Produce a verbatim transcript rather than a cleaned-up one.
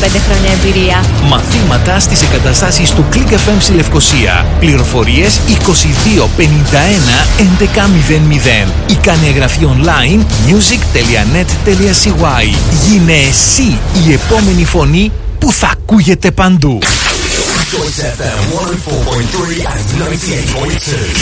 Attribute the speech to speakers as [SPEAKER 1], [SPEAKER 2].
[SPEAKER 1] πέντε χρόνια εμπειρία.
[SPEAKER 2] Μαθήματα στις εγκαταστάσεις του Click εφ εμ στη Λευκοσία. Πληροφορίες είκοσι δύο πενήντα ένα έντεκα μηδέν μηδέν ή κάνε εγγραφή online music τελεία net τελεία c y. Γίνε εσύ η επόμενη φωνή που θα ακούγεται παντού.
[SPEAKER 3] Choice εφ εμ εκατόν τέσσερα κόμμα τρία and ninety-eight point two.